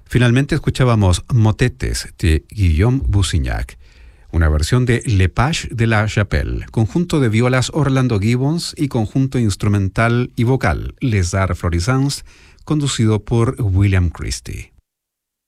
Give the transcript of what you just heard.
Finalmente escuchábamos Motetes de Guillaume Bussignac, una versión de Le Page de la Chapelle, conjunto de violas Orlando Gibbons y conjunto instrumental y vocal Les Arts Florissants, conducido por William Christie.